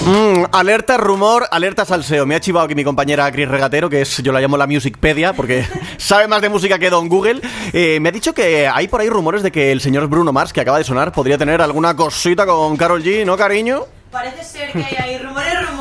Alerta rumor, alerta salseo. Me ha chivado aquí mi compañera Cris Regatero, que es, yo la llamo la Musicpedia, porque sabe más de música que Don Google. Me ha dicho que hay por ahí rumores de que el señor Bruno Mars, que acaba de sonar, podría tener alguna cosita con Karol G, ¿no, cariño? Parece ser que hay rumores